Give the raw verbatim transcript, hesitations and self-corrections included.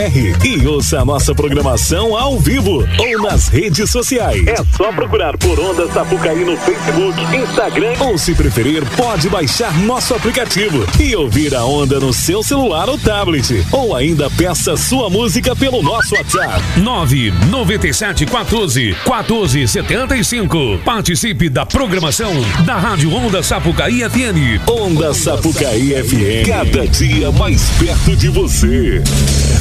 e ouça a nossa programação ao vivo ou nas redes sociais. É só procurar por Onda Sapucaí no Facebook, Instagram ou, se preferir, pode baixar nosso aplicativo e ouvir a Onda no seu celular ou tablet. Ou ainda peça sua música pelo nosso WhatsApp. nove nove sete um quatro um quatro sete cinco. Participe da programação da Rádio Onda Sapucaí F M. Onda Sapucaí F M. Cada dia mais perto de você.